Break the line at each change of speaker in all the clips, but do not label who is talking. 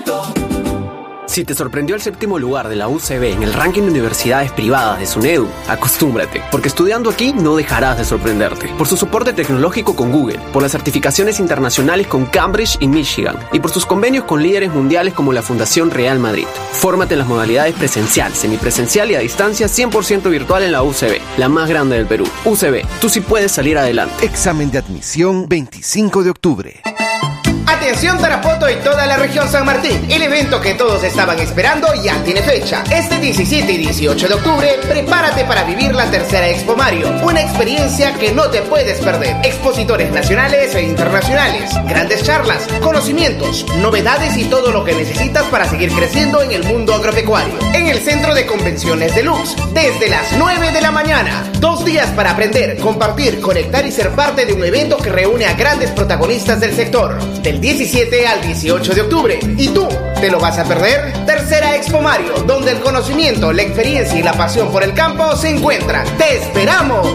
Si te sorprendió el 7º lugar de la UCB en el ranking de universidades privadas de SUNEDU, acostúmbrate, porque estudiando aquí no dejarás de sorprenderte. Por su soporte tecnológico con Google, por las certificaciones internacionales con Cambridge y Michigan, y por sus convenios con líderes mundiales como la Fundación Real Madrid. Fórmate en las modalidades presencial, semipresencial y a distancia 100% virtual en la UCB, la más grande del Perú. UCB, tú sí puedes salir adelante.
Examen de admisión 25 de octubre.
Atención Tarapoto y toda la región San Martín, el evento que todos estaban esperando ya tiene fecha. Este 17 y 18 de octubre, prepárate para vivir la tercera Expo Mario, una experiencia que no te puedes perder. Expositores nacionales e internacionales, grandes charlas, conocimientos, novedades y todo lo que necesitas para seguir creciendo en el mundo agropecuario. En el Centro de Convenciones Deluxe, desde las 9 de la mañana. 2 días para aprender, compartir, conectar y ser parte de un evento que reúne a grandes protagonistas del sector. Del 17 al 18 de octubre. ¿Y tú, te lo vas a perder? Tercera Expo Mario, donde el conocimiento, la experiencia y la pasión por el campo se encuentran. ¡Te esperamos!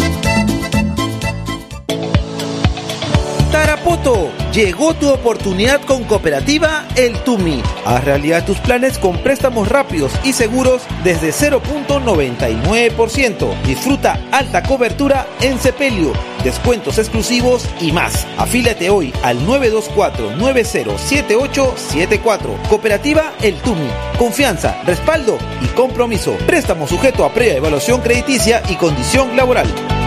Tarapoto, llegó tu oportunidad con Cooperativa El Tumi. Haz realidad tus planes con préstamos rápidos y seguros desde 0.99%. Disfruta alta cobertura en sepelio, descuentos exclusivos y más. Afíliate hoy al 924-907874. Cooperativa El Tumi. Confianza, respaldo y compromiso. Préstamo sujeto a previa evaluación crediticia y condición laboral.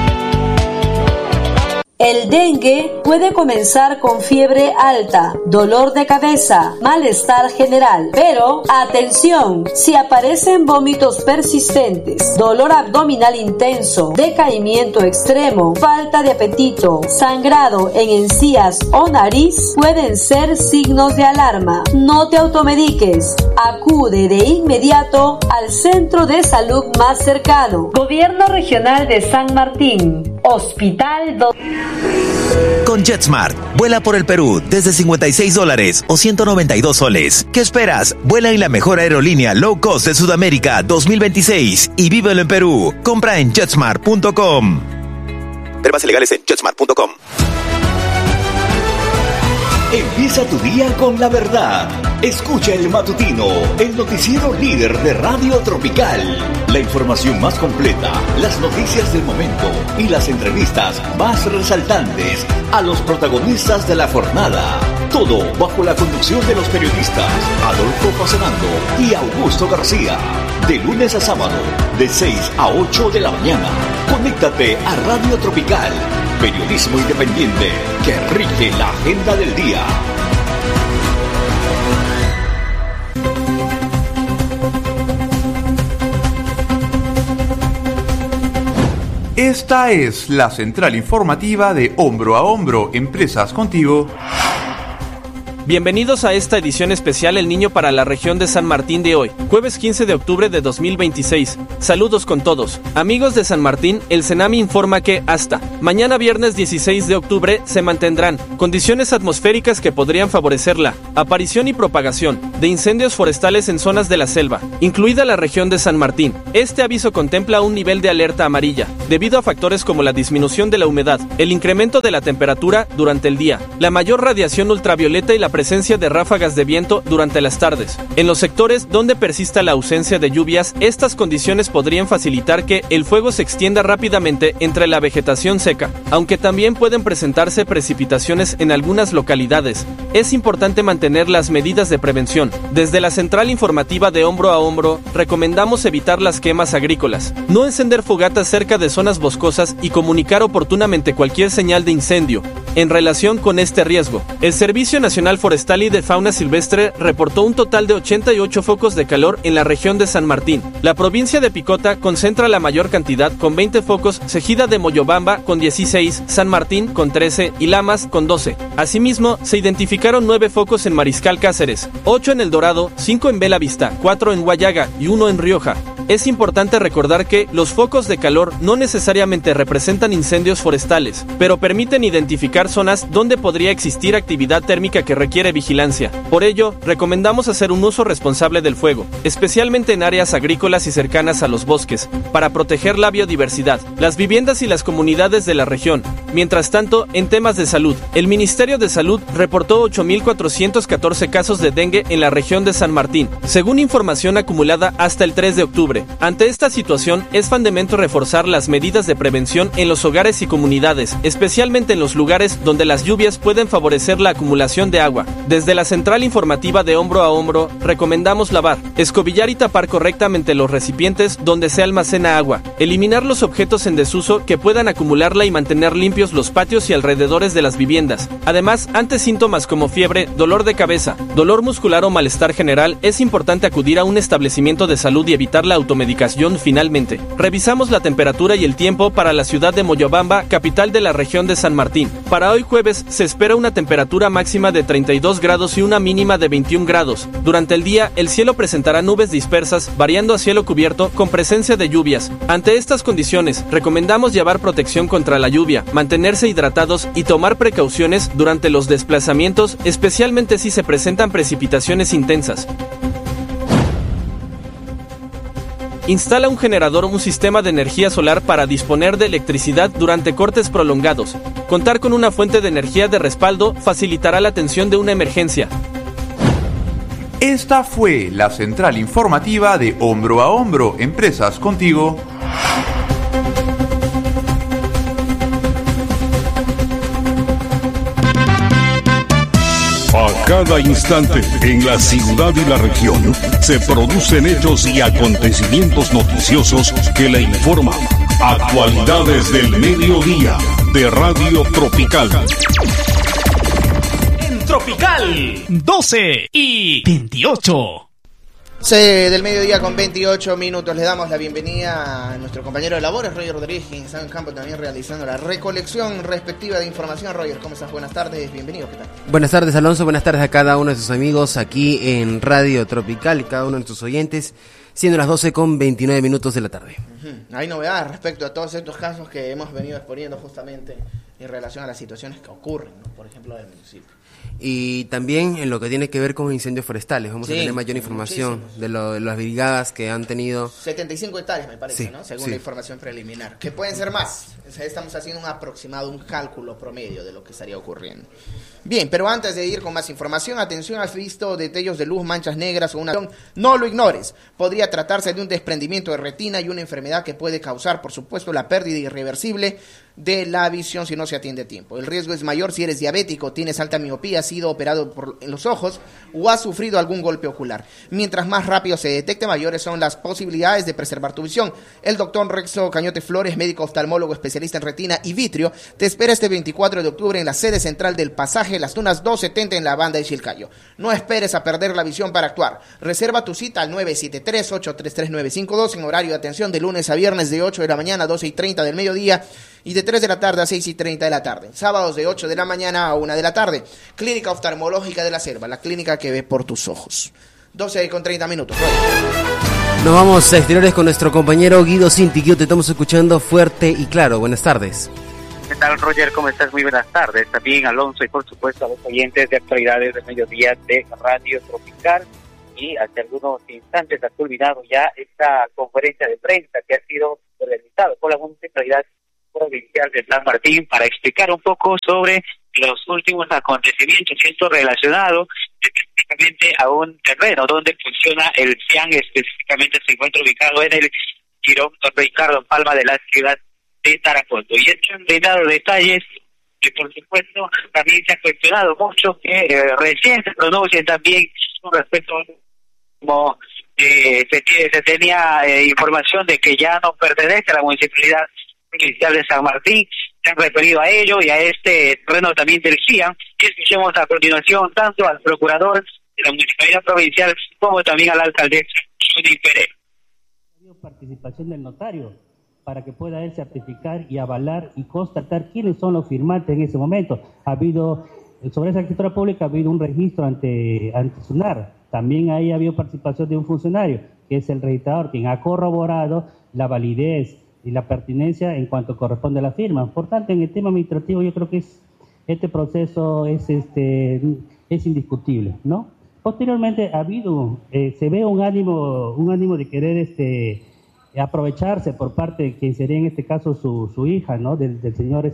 El dengue puede comenzar con fiebre alta, dolor de cabeza, malestar general. Pero, atención, si aparecen vómitos persistentes, dolor abdominal intenso, decaimiento extremo, falta de apetito, sangrado en encías o nariz, pueden ser signos de alarma. No te automediques. Acude de inmediato al centro de salud más cercano. Gobierno Regional de San Martín. Hospital
Con JetSmart, vuela por el Perú desde $56 o 192 soles. ¿Qué esperas? Vuela en la mejor aerolínea low cost de Sudamérica 2026 y vívelo en Perú. Compra en jetsmart.com. Ver bases legales en jetsmart.com.
Empieza tu día con la verdad. Escucha el matutino, el noticiero líder de Radio Tropical. La información más completa, las noticias del momento y las entrevistas más resaltantes a los protagonistas de la jornada. Todo bajo la conducción de los periodistas Adolfo Fasenando y Augusto García. De lunes a sábado, de 6 a 8 de la mañana. Conéctate a Radio Tropical. Periodismo independiente que rige la agenda del día.
Esta es la central informativa de Hombro a Hombro, Empresas Contigo.
Bienvenidos a esta edición especial El Niño para la región de San Martín de hoy, jueves 15 de octubre de 2026. Saludos con todos. Amigos de San Martín, el CENAMI informa que hasta mañana viernes 16 de octubre se mantendrán condiciones atmosféricas que podrían favorecer la aparición y propagación de incendios forestales en zonas de la selva, incluida la región de San Martín. Este aviso contempla un nivel de alerta amarilla, debido a factores como la disminución de la humedad, el incremento de la temperatura durante el día, la mayor radiación ultravioleta y la presencia de ráfagas de viento durante las tardes. En los sectores donde persista la ausencia de lluvias, estas condiciones podrían facilitar que el fuego se extienda rápidamente entre la vegetación seca, aunque también pueden presentarse precipitaciones en algunas localidades. Es importante mantener las medidas de prevención. Desde la central informativa de Hombro a Hombro, recomendamos evitar las quemas agrícolas, no encender fogatas cerca de zonas boscosas y comunicar oportunamente cualquier señal de incendio. En relación con este riesgo, el Servicio Nacional Forestal y de Fauna Silvestre reportó un total de 88 focos de calor en la región de San Martín. La provincia de Picota concentra la mayor cantidad con 20 focos, seguida de Moyobamba con 16, San Martín con 13 y Lamas con 12. Asimismo, se identificaron 9 focos en Mariscal Cáceres, 8 en El Dorado, 5 en Bella Vista, 4 en Guayaga y 1 en Rioja. Es importante recordar que los focos de calor no necesariamente representan incendios forestales, pero permiten identificar zonas donde podría existir actividad térmica que requiere vigilancia. Por ello, recomendamos hacer un uso responsable del fuego, especialmente en áreas agrícolas y cercanas a los bosques, para proteger la biodiversidad, las viviendas y las comunidades de la región. Mientras tanto, en temas de salud, el Ministerio de Salud reportó 8.414 casos de dengue en la región de San Martín, según información acumulada hasta el 3 de octubre. Ante esta situación, es fundamental reforzar las medidas de prevención en los hogares y comunidades, especialmente en los lugares donde las lluvias pueden favorecer la acumulación de agua. Desde la central informativa de Hombro a Hombro, recomendamos lavar, escobillar y tapar correctamente los recipientes donde se almacena agua, eliminar los objetos en desuso que puedan acumularla y mantener limpios los patios y alrededores de las viviendas. Además, ante síntomas como fiebre, dolor de cabeza, dolor muscular o malestar general, es importante acudir a un establecimiento de salud y evitar la automedicación. Finalmente, revisamos la temperatura y el tiempo para la ciudad de Moyobamba, capital de la región de San Martín. Para hoy jueves se espera una temperatura máxima de 32 grados y una mínima de 21 grados. Durante el día, el cielo presentará nubes dispersas, variando a cielo cubierto con presencia de lluvias. Ante estas condiciones, recomendamos llevar protección contra la lluvia, mantenerse hidratados y tomar precauciones durante los desplazamientos, especialmente si se presentan precipitaciones intensas. Instala un generador o un sistema de energía solar para disponer de electricidad durante cortes prolongados. Contar con una fuente de energía de respaldo facilitará la atención de una emergencia.
Esta fue la central informativa de Hombro a Hombro, Empresas Contigo.
A cada instante, en la ciudad y la región, se producen hechos y acontecimientos noticiosos que le informan. Actualidades del mediodía, de Radio Tropical.
En Tropical, 12 y 28.
Del mediodía con 28 minutos le damos la bienvenida a nuestro compañero de labores, Roger Rodríguez, quien está en campo también realizando la recolección respectiva de información. Roger, ¿cómo estás? Buenas tardes, bienvenido, ¿qué tal?
Buenas tardes, Alonso, buenas tardes a cada uno de sus amigos aquí en Radio Tropical y cada uno de sus oyentes, siendo las 12 con 29 minutos de la tarde.
Hay novedades respecto a todos estos casos que hemos venido exponiendo justamente en relación a las situaciones que ocurren, ¿no? Por ejemplo, del municipio.
Y también en lo que tiene que ver con incendios forestales. Vamos a tener mayor información de las brigadas que han tenido.
75 hectáreas, me parece,
sí,
¿no? Según la información preliminar. Que pueden ser más. O sea, estamos haciendo un aproximado, un cálculo promedio de lo que estaría ocurriendo. Bien, pero antes de ir con más información, atención, has visto destellos de luz, manchas negras o una... No lo ignores. Podría tratarse de un desprendimiento de retina y una enfermedad que puede causar, por supuesto, la pérdida irreversible de la visión si no se atiende a tiempo. El riesgo es mayor si eres diabético, tienes alta miopía, has sido operado en los ojos o has sufrido algún golpe ocular. Mientras más rápido se detecte, mayores son las posibilidades de preservar tu visión. El doctor Rexo Cañote Flores, médico oftalmólogo especialista en retina y vitrio, te espera este 24 de octubre en la sede central del Pasaje Las Tunas 270 en la Banda de Chilcayo. No esperes a perder la visión para actuar. Reserva tu cita al 973-833-952 en horario de atención de lunes a viernes de 8 de la mañana a 12:30 del mediodía y de 3 de la tarde a 6:30 de la tarde. Sábados de 8 de la mañana a 1 de la tarde. Clínica Oftalmológica de la Selva, la clínica que ve por tus ojos. 12 con 30 minutos.
Nos vamos a exteriores con nuestro compañero Guido Cintiquio. Te estamos escuchando fuerte y claro. Buenas tardes.
¿Qué tal, Roger? ¿Cómo estás? Muy buenas tardes. También Alonso y por supuesto a los oyentes de actualidades del mediodía de Radio Tropical. Y hace algunos instantes ha culminado ya esta conferencia de prensa que ha sido realizada por la Municipalidad Provincial de San Martín para explicar un poco sobre los últimos acontecimientos, esto relacionado específicamente a un terreno donde funciona el CIAN, específicamente se encuentra ubicado en el Girón Ricardo Palma de la ciudad de Tarapoto. Y esto han brindado detalles que por supuesto también se ha cuestionado mucho que recién se pronuncien también con respecto a como se tenía información de que ya no pertenece a la Municipalidad Provincial de San Martín. Se han referido a ello y a este terreno también del CIAN. Y escuchemos a continuación tanto al procurador de la Municipalidad Provincial como también al alcalde Judy Pérez.
Participación del notario para que pueda él certificar y avalar y constatar quiénes son los firmantes en ese momento. Ha habido sobre esa escritura pública ha habido un registro ante SUNAR. También ahí ha habido participación de un funcionario, que es el registrador, quien ha corroborado la validez y la pertinencia en cuanto corresponde a la firma. Por tanto, en el tema administrativo yo creo que este proceso es indiscutible, ¿no? Posteriormente ha habido, se ve un ánimo de querer aprovecharse por parte de quien sería en este caso su hija, ¿no? Del señor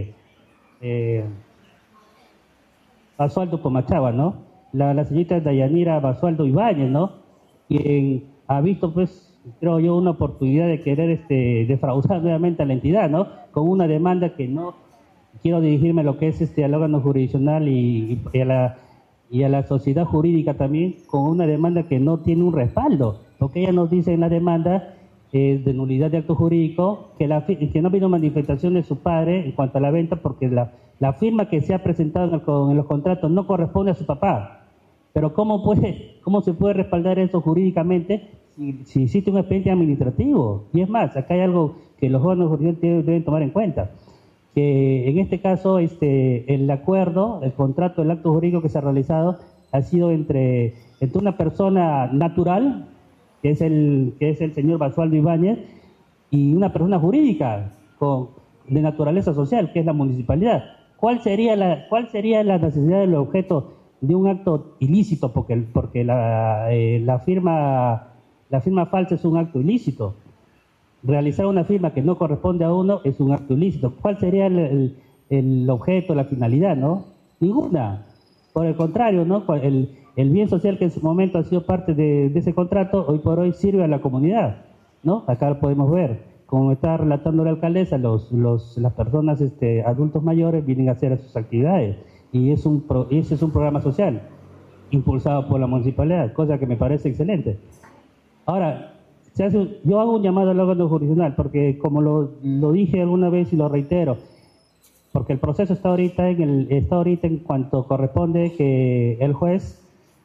Basualdo Pomachagua, ¿no? La señorita Dayanira Basualdo Ibáñez, ¿no? Quien ha visto, pues, creo yo, una oportunidad de querer defraudar nuevamente a la entidad, ¿no? Con una demanda que no quiero dirigirme a lo que es al órgano jurisdiccional y a la sociedad jurídica también, con una demanda que no tiene un respaldo, porque ella nos dice en la demanda de nulidad de acto jurídico que no ha habido manifestación de su padre en cuanto a la venta, porque la firma que se ha presentado en los contratos no corresponde a su papá. Pero ¿cómo se puede respaldar eso jurídicamente si existe un expediente administrativo? Y es más, acá hay algo que los órganos jurídicos deben tomar en cuenta, que en este caso el acuerdo, el contrato, el acto jurídico que se ha realizado ha sido entre una persona natural, que es el señor Basualdo Ibáñez, y una persona jurídica de naturaleza social, que es la municipalidad. ¿Cuál sería la necesidad del objeto de un acto ilícito? Porque la firma falsa es un acto ilícito. Realizar una firma que no corresponde a uno es un acto ilícito. ¿Cuál sería el objeto, la finalidad, no? Ninguna. Por el contrario, ¿no? El bien social que en su momento ha sido parte de ese contrato, hoy por hoy sirve a la comunidad, ¿no? Acá lo podemos ver. Como me está relatando la alcaldesa, las personas adultos mayores vienen a hacer sus actividades. Y ese es un programa social impulsado por la municipalidad, cosa que me parece excelente. Ahora, yo hago un llamado al órgano jurisdiccional, porque como lo dije alguna vez y lo reitero, porque el proceso está ahorita en cuanto corresponde que el juez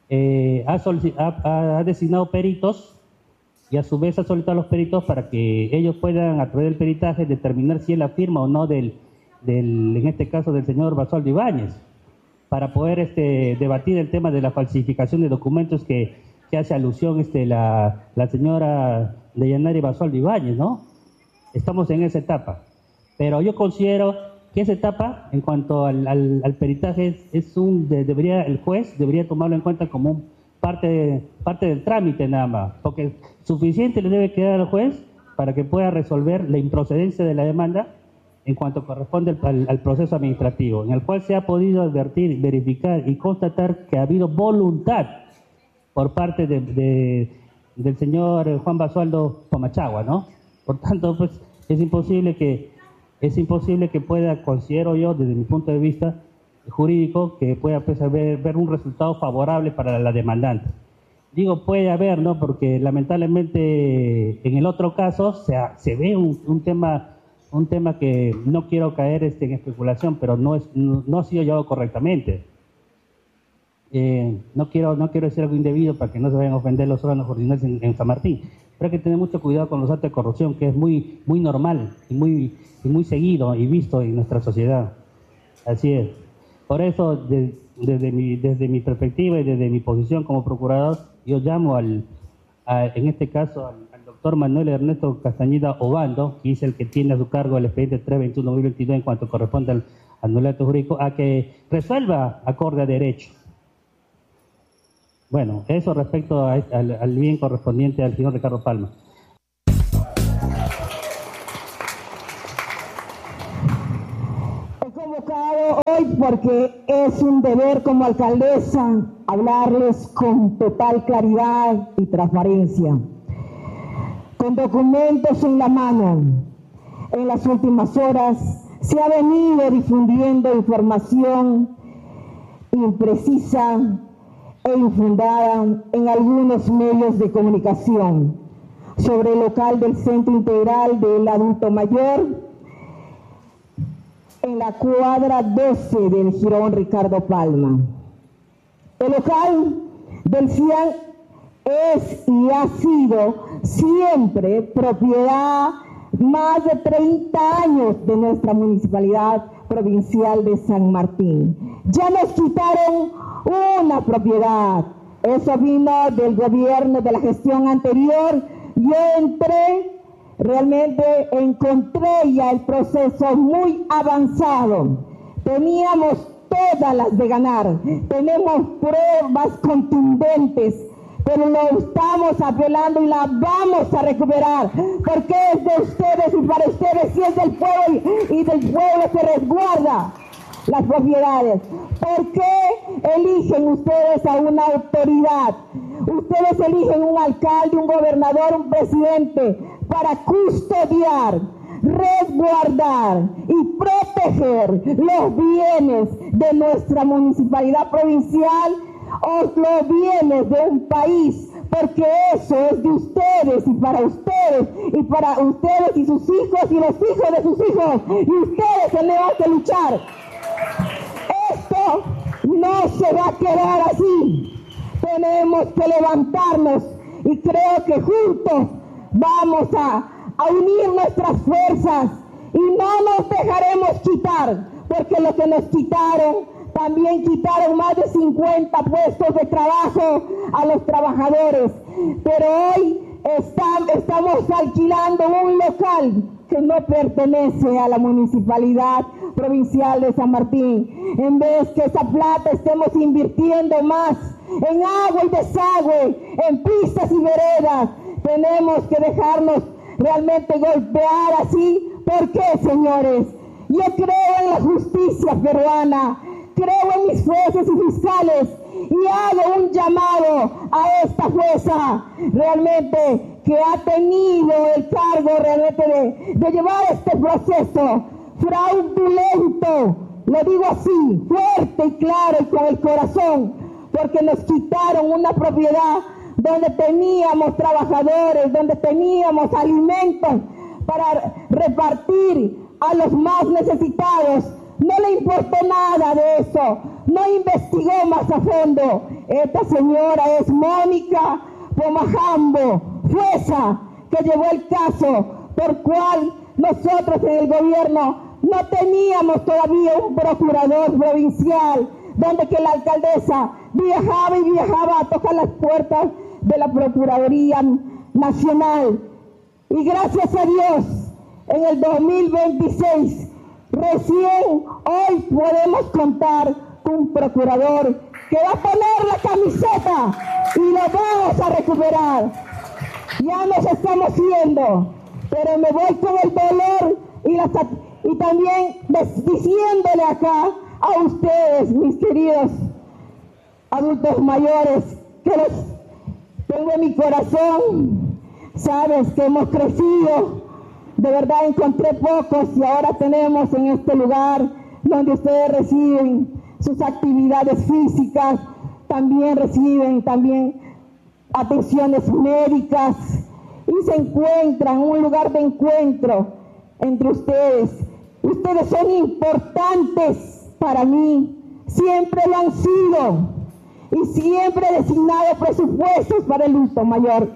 ha designado peritos y a su vez ha solicitado a los peritos para que ellos puedan, a través del peritaje, determinar si es la firma o no en este caso del señor Basualdo Ibáñez, para poder debatir el tema de la falsificación de documentos que hace alusión la señora Dayanira Basualdo Ibáñez, ¿no? Estamos en esa etapa. Pero yo considero que esa etapa, en cuanto al peritaje, el juez debería tomarlo en cuenta como parte del trámite nada más, porque suficiente le debe quedar al juez para que pueda resolver la improcedencia de la demanda en cuanto corresponde al proceso administrativo, en el cual se ha podido advertir, verificar y constatar que ha habido voluntad por parte del señor Juan Basualdo Pomachagua, ¿no? Por tanto, pues es imposible que pueda, considero yo, desde mi punto de vista jurídico, que pueda pues, ver un resultado favorable para la demandante. Digo puede haber, ¿no? Porque lamentablemente en el otro caso se ve un tema que no quiero caer en especulación, pero no ha sido llevado correctamente. No quiero decir algo indebido para que no se vayan a ofender los órganos jurisdiccionales en San Martín, pero hay que tener mucho cuidado con los actos de corrupción, que es muy normal y muy seguido y visto en nuestra sociedad. Así es. Por eso, desde mi perspectiva y desde mi posición como procurador, yo llamo en este caso al doctor Manuel Ernesto Castañeda Obando, que es el que tiene a su cargo el expediente 321-2022 en cuanto corresponde al nulidad jurídico, a que resuelva acorde a derecho. Bueno, eso respecto al bien correspondiente al señor Ricardo Palma.
He convocado hoy porque es un deber como alcaldesa hablarles con total claridad y transparencia, con documentos en la mano. En las últimas horas se ha venido difundiendo información imprecisa e infundada en algunos medios de comunicación sobre el local del Centro Integral del Adulto Mayor en la cuadra 12 del Jirón Ricardo Palma. El local del CIAN es y ha sido siempre propiedad más de 30 años de nuestra municipalidad Provincial de San Martín. Ya nos quitaron una propiedad. Eso vino del gobierno de la gestión anterior. Yo encontré ya el proceso muy avanzado. Teníamos todas las de ganar. Tenemos pruebas contundentes, pero lo estamos apelando y la vamos a recuperar, porque es de ustedes y para ustedes, y es del pueblo, y del pueblo se resguarda las propiedades. ¿Por qué eligen ustedes a una autoridad? Ustedes eligen un alcalde, un gobernador, un presidente para custodiar, resguardar y proteger los bienes de nuestra municipalidad provincial o los bienes de un país, porque eso es de ustedes y para ustedes y sus hijos y los hijos de sus hijos, y ustedes tenemos que luchar. Esto no se va a quedar así. Tenemos que levantarnos y creo que juntos vamos a unir nuestras fuerzas y no nos dejaremos quitar, porque lo que nos quitaron, también quitaron más de 50 puestos de trabajo a los trabajadores, pero hoy estamos alquilando un local que no pertenece a la Municipalidad Provincial de San Martín. En vez que esa plata estemos invirtiendo más en agua y desagüe, en pistas y veredas, tenemos que dejarnos realmente golpear así. ¿Por qué, señores? Yo creo en la justicia peruana, creo en mis jueces y fiscales y hago un llamado a esta jueza realmente que ha tenido el cargo realmente de llevar este proceso fraudulento, lo digo así, fuerte y claro y con el corazón, porque nos quitaron una propiedad donde teníamos trabajadores, donde teníamos alimentos para repartir a los más necesitados. No le importó nada de eso, no investigó más a fondo. Esta señora es Mónica Pomajambo, jueza, que llevó el caso por cual nosotros en el gobierno no teníamos todavía un procurador provincial, donde que la alcaldesa viajaba a tocar las puertas de la Procuraduría Nacional. Y gracias a Dios, en el 2026, recién hoy podemos contar con un procurador que va a poner la camiseta y lo vamos a recuperar. Ya nos estamos yendo, pero me voy con el dolor y también diciéndole acá a ustedes, mis queridos adultos mayores, que los tengo en mi corazón. Sabes que hemos crecido, de verdad encontré pocos y ahora tenemos en este lugar donde ustedes reciben sus actividades físicas, también reciben atenciones médicas y se encuentran un lugar de encuentro entre ustedes. Ustedes son importantes para mí, siempre lo han sido y siempre he designado presupuestos para el adulto mayor.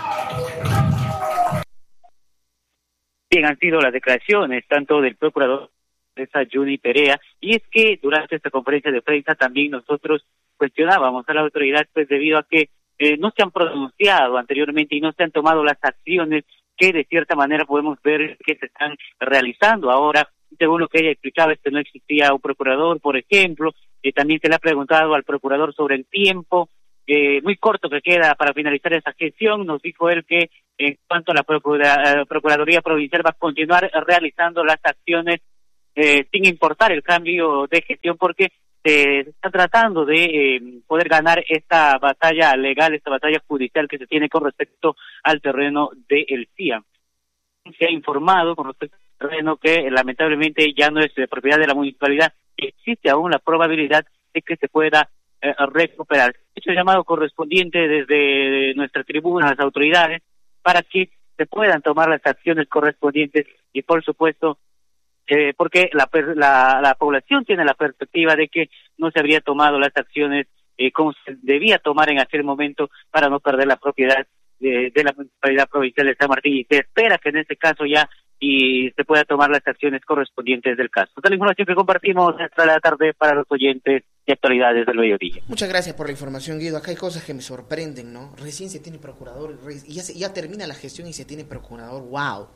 Bien, han sido las declaraciones tanto del procurador Juni Perea, y es que durante esta conferencia de prensa también nosotros cuestionábamos a la autoridad, pues debido a que no se han pronunciado anteriormente y no se han tomado las acciones que de cierta manera podemos ver que se están realizando ahora. Según lo que ella explicaba, no existía un procurador, por ejemplo, también se le ha preguntado al procurador sobre el tiempo muy corto que queda para finalizar esa gestión. Nos dijo él que en cuanto a la Procuraduría Provincial va a continuar realizando las acciones sin importar el cambio de gestión, porque se está tratando de poder ganar esta batalla legal, esta batalla judicial que se tiene con respecto al terreno del CIA. Se ha informado con respecto al terreno que lamentablemente ya no es de propiedad de la municipalidad. Existe aún la probabilidad de que se pueda recuperar. He hecho el llamado correspondiente desde nuestra tribuna a las autoridades para que se puedan tomar las acciones correspondientes y, por supuesto, porque la población tiene la perspectiva de que no se habría tomado las acciones como se debía tomar en aquel momento para no perder la propiedad de la Municipalidad Provincial de San Martín, y se espera que en este caso ya y se pueda tomar las acciones correspondientes del caso. Esta es la información que compartimos hasta la tarde para los oyentes de Actualidades del Mediodía.
Muchas gracias por la información, Guido. Acá hay cosas que me sorprenden, ¿no? Recién se tiene procurador, y ya termina la gestión y se tiene procurador. ¡Wow!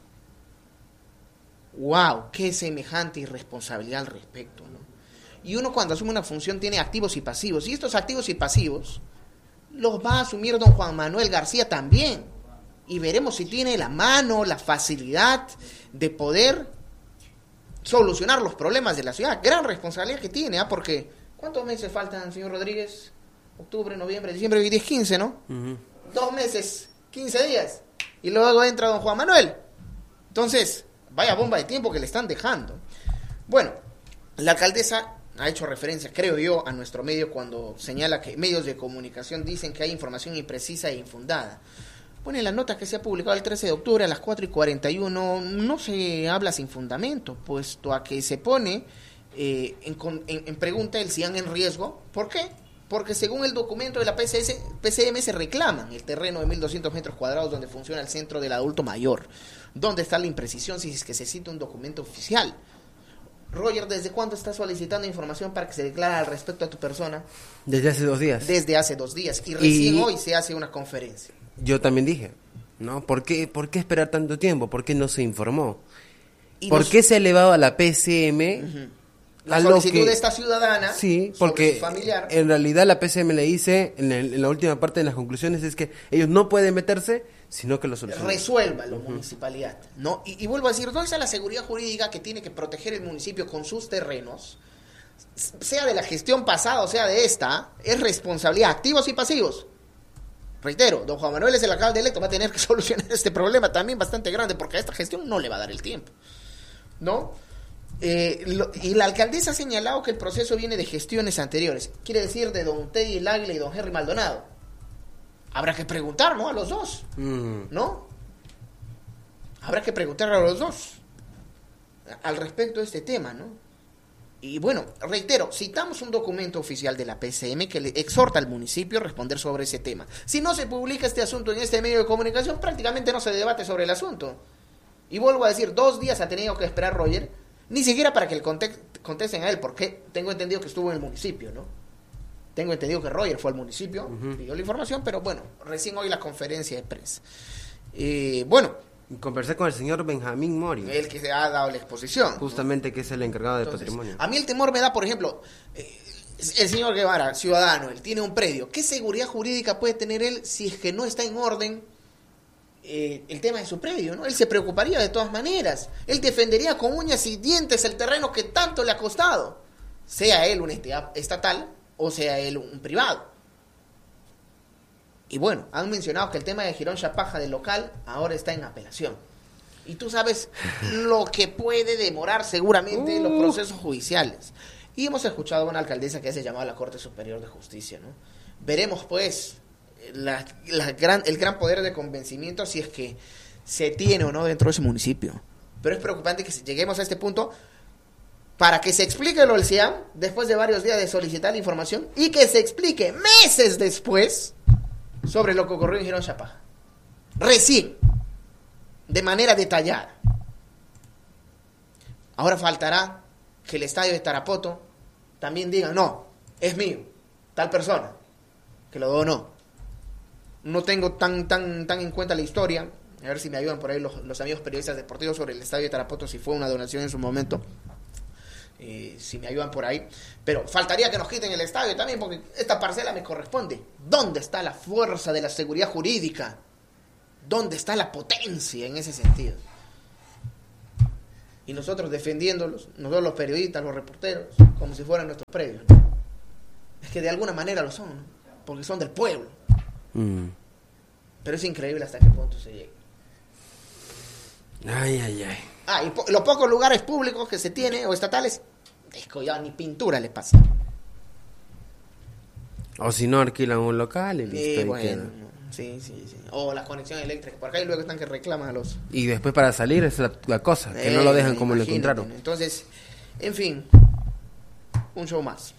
¡Wow! ¡Qué semejante irresponsabilidad al respecto, ¿no? Y uno cuando asume una función tiene activos y pasivos, y estos activos y pasivos los va a asumir don Juan Manuel García también. Y veremos si tiene la mano, la facilidad de poder solucionar los problemas de la ciudad. Gran responsabilidad que tiene, porque ¿cuántos meses faltan, señor Rodríguez? Octubre, noviembre, diciembre, hoy 10, 15, ¿no? 2 meses, 15 días. Y luego entra don Juan Manuel. Entonces, vaya bomba de tiempo que le están dejando. Bueno, la alcaldesa ha hecho referencia, creo yo, a nuestro medio cuando señala que medios de comunicación dicen que hay información imprecisa e infundada. Bueno, en la nota que se ha publicado el 13 de octubre a las 4:41 no se habla sin fundamento, puesto a que se pone en pregunta el CIAN en riesgo. ¿Por qué? Porque según el documento de la PCM se reclaman el terreno de 1.200 metros cuadrados donde funciona el centro del adulto mayor. ¿Dónde está la imprecisión si es que se cita un documento oficial? Roger, ¿desde cuándo estás solicitando información para que se declare al respecto a tu persona?
Desde hace 2 días.
Desde hace 2 días. Y recién hoy se hace una conferencia.
Yo también dije, ¿no? ¿Por qué esperar tanto tiempo? ¿Por qué no se informó? ¿Por qué se ha elevado a la PCM?
La solicitud de esta ciudadana.
Sí, porque familiar. En realidad la PCM le dice, en la última parte de las conclusiones, es que ellos no pueden meterse, sino que lo solucionen.
Resuelva la municipalidad, ¿no? Y vuelvo a decir, ¿dónde está la seguridad jurídica que tiene que proteger el municipio con sus terrenos? Sea de la gestión pasada o sea de esta, es responsabilidad, activos y pasivos. Reitero, don Juan Manuel es el alcalde electo, va a tener que solucionar este problema también bastante grande, porque a esta gestión no le va a dar el tiempo, ¿no? Y la alcaldesa ha señalado que el proceso viene de gestiones anteriores, quiere decir de don Teddy el Águila y don Henry Maldonado. Habrá que preguntar, ¿no? A los dos, ¿no? Habrá que preguntar a los dos al respecto de este tema, ¿no? Y bueno, reitero, citamos un documento oficial de la PCM que le exhorta al municipio a responder sobre ese tema. Si no se publica este asunto en este medio de comunicación, prácticamente no se debate sobre el asunto. Y vuelvo a decir, 2 días ha tenido que esperar Roger, ni siquiera para que le contesten a él, porque tengo entendido que estuvo en el municipio, ¿no? Tengo entendido que Roger fue al municipio, pidió la información, pero bueno, recién hoy la conferencia de prensa. Bueno,
conversé con el señor Benjamín Mori,
el que se ha dado la exposición,
justamente, ¿no? Que es el encargado de
Entonces,
patrimonio.
A mí el temor me da, por ejemplo, el señor Guevara, ciudadano, él tiene un predio. ¿Qué seguridad jurídica puede tener él si es que no está en orden el tema de su predio, ¿no? Él se preocuparía de todas maneras. Él defendería con uñas y dientes el terreno que tanto le ha costado, sea él una entidad estatal o sea él un privado. Y bueno, han mencionado que el tema de Girón Chapaja del local ahora está en apelación. Y tú sabes lo que puede demorar seguramente los procesos judiciales. Y hemos escuchado a una alcaldesa que se llamaba a la Corte Superior de Justicia, ¿no? Veremos pues el gran poder de convencimiento si es que se tiene o no dentro de ese municipio. Pero es preocupante que lleguemos a este punto para que se explique lo del CIAM después de varios días de solicitar la información y que se explique meses después sobre lo que ocurrió en Girón Chapaja. Recién, de manera detallada. Ahora faltará que el estadio de Tarapoto también diga, no, es mío, tal persona, que lo donó. No tengo tan en cuenta la historia, a ver si me ayudan por ahí los amigos periodistas deportivos sobre el estadio de Tarapoto, si fue una donación en su momento. Si me ayudan por ahí, pero faltaría que nos quiten el estadio también, porque esta parcela me corresponde. ¿Dónde está la fuerza de la seguridad jurídica? ¿Dónde está la potencia en ese sentido? Y nosotros defendiéndolos, nosotros los periodistas, los reporteros, como si fueran nuestros predios, ¿no? Es que de alguna manera lo son, ¿no? Porque son del pueblo. Pero es increíble hasta qué punto se llega.
Ay.
Y los pocos lugares públicos que se tiene o estatales, ya ni pintura le pasa.
O si no, alquilan un local y listo.
Bueno, sí. O las conexiones eléctricas por acá y luego están que reclaman a los...
Y después para salir es la cosa, que no lo dejan como lo encontraron.
Entonces, en fin, un show más.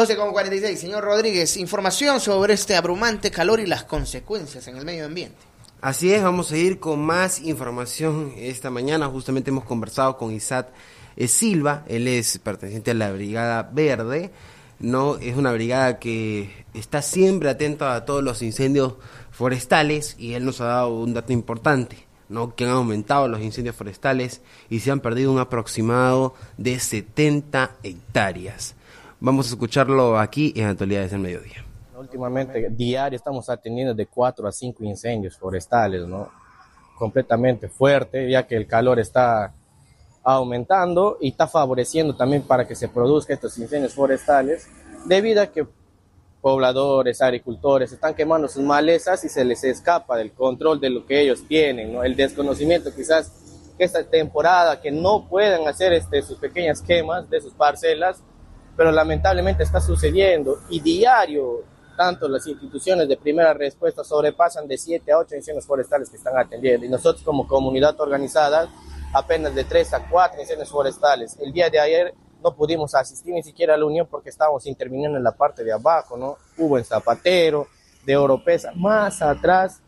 12:46, señor Rodríguez, información sobre este abrumante calor y las consecuencias en el medio ambiente.
Así es, vamos a ir con más información esta mañana. Justamente hemos conversado con Isaac Silva, él es perteneciente a la Brigada Verde, ¿no? Es una brigada que está siempre atenta a todos los incendios forestales y él nos ha dado un dato importante, ¿no? Que han aumentado los incendios forestales y se han perdido un aproximado de 70 hectáreas. Vamos a escucharlo aquí en Actualidades del Mediodía.
Últimamente, diario estamos atendiendo de 4 a 5 incendios forestales, ¿no? Completamente fuerte, ya que el calor está aumentando y está favoreciendo también para que se produzcan estos incendios forestales, debido a que pobladores, agricultores están quemando sus malezas y se les escapa del control de lo que ellos tienen, ¿no? El desconocimiento quizás que esta temporada que no pueden hacer sus pequeñas quemas de sus parcelas, pero lamentablemente está sucediendo y diario tanto las instituciones de primera respuesta sobrepasan de 7 a 8 incendios forestales que están atendiendo y nosotros como comunidad organizada apenas de 3 a 4 incendios forestales. El día de ayer no pudimos asistir ni siquiera a la unión porque estábamos interviniendo en la parte de abajo, ¿no? Hubo en Zapatero, de Oropesa, más atrás,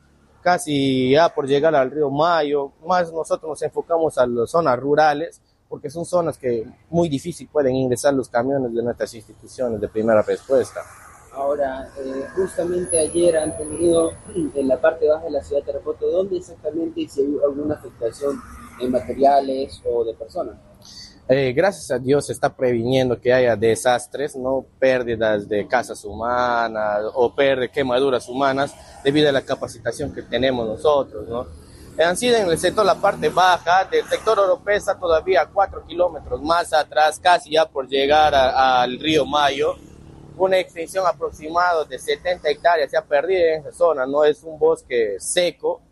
casi ya por llegar al río Mayo, más nosotros nos enfocamos a las zonas rurales porque son zonas que muy difícil pueden ingresar los camiones de nuestras instituciones de primera respuesta.
Ahora, justamente ayer han tenido en la parte baja de la ciudad de Tarapoto, ¿dónde exactamente y si hay alguna afectación en materiales o de personas?
Gracias a Dios se está previniendo que haya desastres, no pérdidas de casas humanas o quemaduras humanas debido a la capacitación que tenemos nosotros, ¿no? Han sido en el sector, la parte baja del sector Oropesa, todavía 4 kilómetros más atrás, casi ya por llegar al río Mayo, una extensión aproximada de 70 hectáreas se ha perdido en esa zona, no es un bosque seco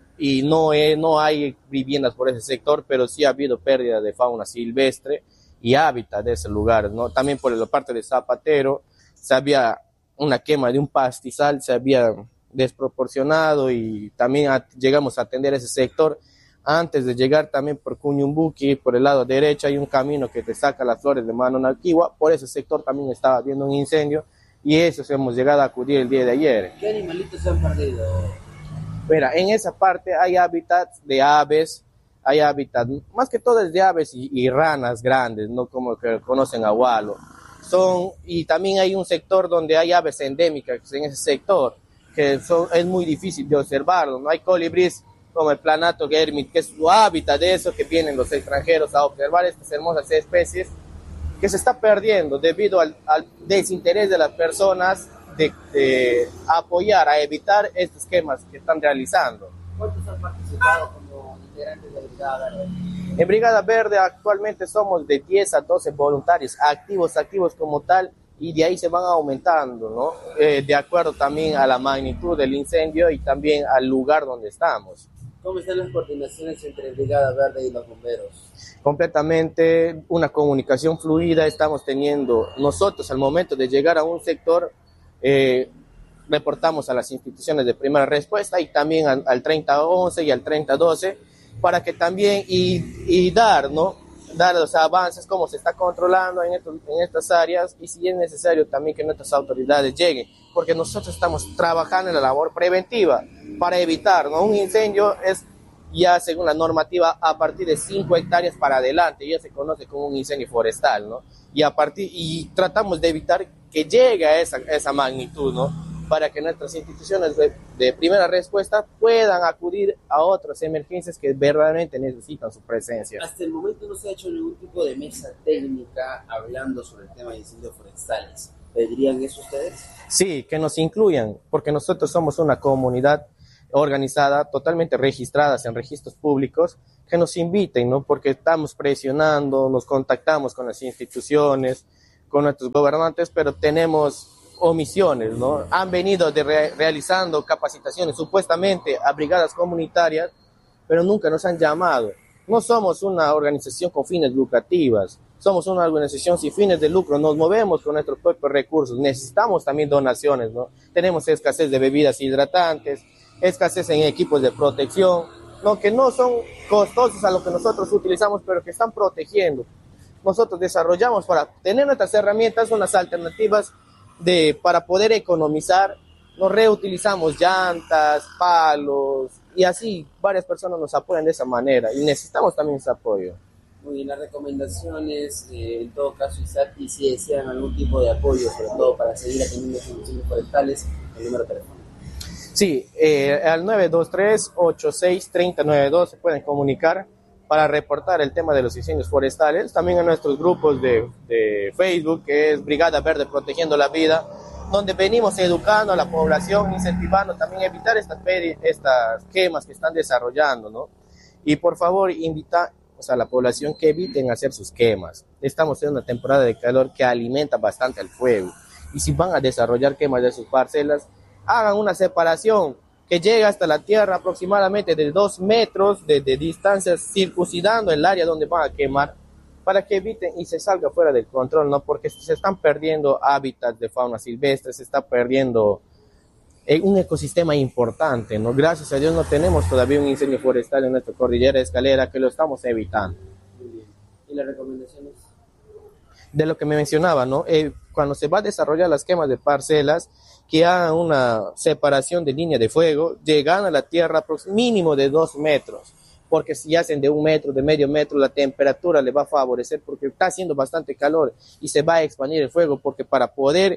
y no hay viviendas por ese sector, pero sí ha habido pérdida de fauna silvestre y hábitat de ese lugar, ¿no? También por la parte de Zapatero se había una quema de un pastizal, se había desproporcionado y también llegamos a atender ese sector. Antes de llegar también por Cuñumbuqui, por el lado derecho hay un camino que te saca las flores de Manonalquihua, por ese sector también estaba habiendo un incendio y eso hemos llegado a acudir el día de ayer.
¿Qué animalitos se han perdido?
Mira, en esa parte hay hábitats de aves, hay hábitat, más que todo es de aves y ranas grandes, no como que conocen a Walo. Y también hay un sector donde hay aves endémicas en ese sector, que es muy difícil de observarlo, no hay colibríes como el planato Germit, que es su hábitat de eso, que vienen los extranjeros a observar estas hermosas especies, que se está perdiendo debido al desinterés de las personas de apoyar, a evitar estos esquemas que están realizando.
¿Cuántos han participado como integrantes de Brigada Verde?
En Brigada Verde actualmente somos de 10 a 12 voluntarios activos como tal, y de ahí se van aumentando, ¿no? De acuerdo también a la magnitud del incendio y también al lugar donde estamos.
¿Cómo están las coordinaciones entre Brigada Verde y los bomberos?
Completamente una comunicación fluida estamos teniendo. Nosotros al momento de llegar a un sector reportamos a las instituciones de primera respuesta y también al 3011 y al 3012 para que también dar los avances, cómo se está controlando en estas áreas y si es necesario también que nuestras autoridades lleguen, porque nosotros estamos trabajando en la labor preventiva para evitar, ¿no? Un incendio es ya según la normativa a partir de 5 hectáreas para adelante, ya se conoce como un incendio forestal, ¿no? Y tratamos de evitar que llegue a esa magnitud, ¿no? Para que nuestras instituciones de primera respuesta puedan acudir a otras emergencias que verdaderamente necesitan su presencia.
Hasta el momento no se ha hecho ningún tipo de mesa técnica hablando sobre el tema de incendios forestales. ¿Pedirían eso ustedes?
Sí, que nos incluyan, porque nosotros somos una comunidad organizada, totalmente registradas en registros públicos, que nos inviten, ¿no? Porque estamos presionando, nos contactamos con las instituciones, con nuestros gobernantes, pero tenemos omisiones, ¿no? Han venido realizando capacitaciones supuestamente a brigadas comunitarias, pero nunca nos han llamado. No somos una organización con fines lucrativas, somos una organización sin fines de lucro, nos movemos con nuestros propios recursos, necesitamos también donaciones, ¿no? Tenemos escasez de bebidas hidratantes, escasez en equipos de protección, ¿no? Que no son costosos a lo que nosotros utilizamos, pero que están protegiendo. Nosotros desarrollamos para tener nuestras herramientas, unas alternativas para poder economizar. Nos reutilizamos llantas, palos, y así varias personas nos apoyan de esa manera y necesitamos también ese apoyo.
Muy bien, las recomendaciones, en todo caso, Isaac, y si desean algún tipo de apoyo, sobre todo para seguir atendiendo las incendios forestales, el número de teléfono.
Sí, al 923-86-3092 se pueden comunicar para reportar el tema de los incendios forestales. También en nuestros grupos de Facebook, que es Brigada Verde Protegiendo la Vida, donde venimos educando a la población, incentivando también a evitar estas quemas que están desarrollando, ¿no? Y por favor, invita a la población que eviten hacer sus quemas. Estamos en una temporada de calor que alimenta bastante el fuego. Y si van a desarrollar quemas de sus parcelas, hagan una separación que llegue hasta la tierra aproximadamente de 2 metros de distancia, circuncidando el área donde van a quemar, para que eviten y se salga fuera del control, ¿no? Porque se están perdiendo hábitats de fauna silvestre, se está perdiendo un ecosistema importante, ¿no? Gracias a Dios no tenemos todavía un incendio forestal en nuestra cordillera escalera, que lo estamos evitando.
Muy bien. ¿Y las recomendaciones?
De lo que me mencionaba, ¿no? Cuando se va a desarrollar las quemas de parcelas, que hagan una separación de línea de fuego, llegan a la tierra mínimo de 2 metros, porque si hacen de 1 metro, de medio metro, la temperatura le va a favorecer, porque está haciendo bastante calor y se va a expandir el fuego, porque para poder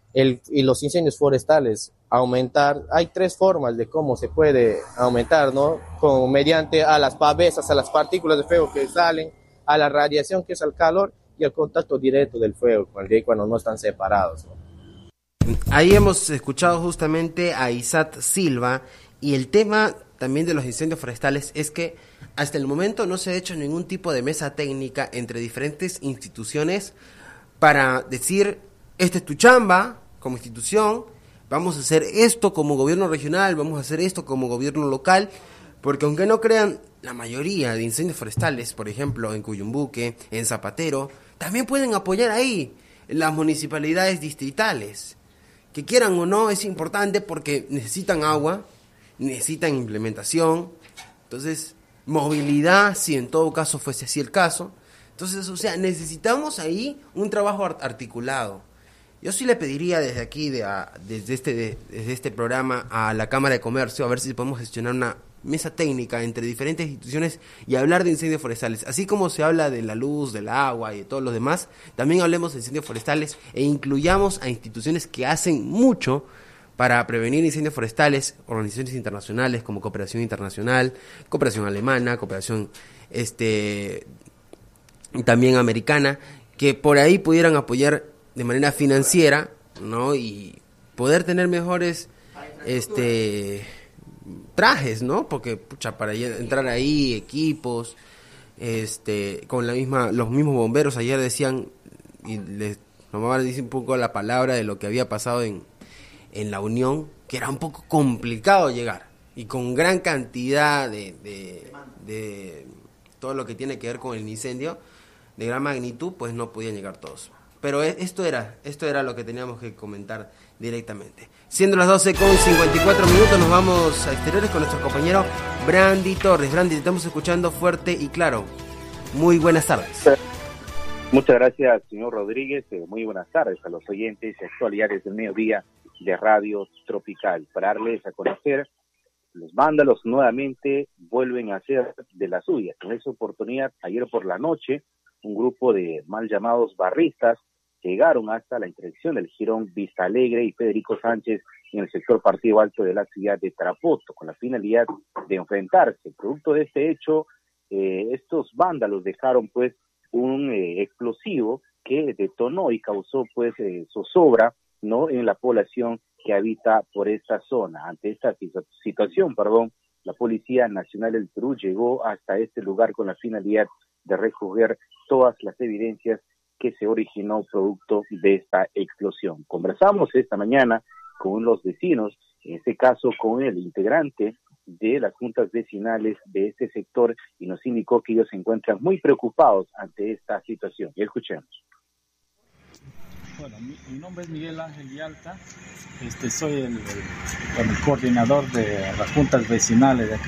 y los incendios forestales aumentar, hay 3 formas de cómo se puede aumentar, ¿no? Mediante a las pavesas, a las partículas de fuego que salen, a la radiación que es el calor y al contacto directo del fuego cuando no están separados, ¿no?
Ahí hemos escuchado justamente a Isaac Silva, y el tema también de los incendios forestales es que hasta el momento no se ha hecho ningún tipo de mesa técnica entre diferentes instituciones para decir, esta es tu chamba como institución, vamos a hacer esto como gobierno regional, vamos a hacer esto como gobierno local, porque aunque no crean, la mayoría de incendios forestales, por ejemplo en Cuyumbuque, en Zapatero, también pueden apoyar ahí las municipalidades distritales. Que quieran o no, es importante porque necesitan agua, necesitan implementación, entonces movilidad, si en todo caso fuese así el caso. Entonces, o sea, necesitamos ahí un trabajo articulado. Yo sí le pediría desde aquí, desde este programa, a la Cámara de Comercio, a ver si podemos gestionar una mesa técnica entre diferentes instituciones y hablar de incendios forestales. Así como se habla de la luz, del agua y de todos los demás, también hablemos de incendios forestales e incluyamos a instituciones que hacen mucho para prevenir incendios forestales, organizaciones internacionales como Cooperación Internacional, Cooperación Alemana, Cooperación también americana, que por ahí pudieran apoyar de manera financiera, ¿no? Y poder tener mejores trajes, ¿no? Porque para entrar ahí, equipos, con los mismos bomberos ayer decían, y les nomás dice un poco la palabra de lo que había pasado en la Unión, que era un poco complicado llegar, y con gran cantidad de todo lo que tiene que ver con el incendio, de gran magnitud, pues no podían llegar todos. Pero esto era lo que teníamos que comentar directamente. Siendo las 12:54, nos vamos a exteriores con nuestro compañero Brandy Torres. Brandy, te estamos escuchando fuerte y claro. Muy buenas tardes.
Muchas gracias, señor Rodríguez. Muy buenas tardes a los oyentes y actualidades del mediodía de Radio Tropical. Para darles a conocer, los vándalos nuevamente vuelven a hacer de las suyas. En esa oportunidad, ayer por la noche, un grupo de mal llamados barristas llegaron hasta la intersección del jirón Vista Alegre y Federico Sánchez en el sector Partido Alto de la ciudad de Tarapoto, con la finalidad de enfrentarse. Producto de este hecho, estos vándalos dejaron pues un explosivo que detonó y causó pues zozobra, ¿no?, en la población que habita por esta zona. Ante esta situación, la Policía Nacional del Perú llegó hasta este lugar con la finalidad de recoger todas las evidencias que se originó producto de esta explosión. Conversamos esta mañana con los vecinos, en este caso con el integrante de las juntas vecinales de este sector, y nos indicó que ellos se encuentran muy preocupados ante esta situación. Y escuchemos.
Bueno, mi nombre es Miguel Ángel Villalta, soy el coordinador de las juntas vecinales de acá